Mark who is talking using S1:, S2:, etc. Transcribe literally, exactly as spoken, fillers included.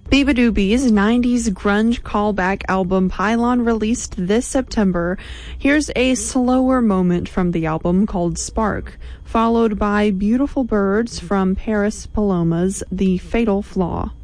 S1: Beabadoobie's nineties grunge callback album Pylon released this September. Here's a slower moment from the album called Spark, followed by Beautiful Birds from Paris Paloma's The Fatal Flaw.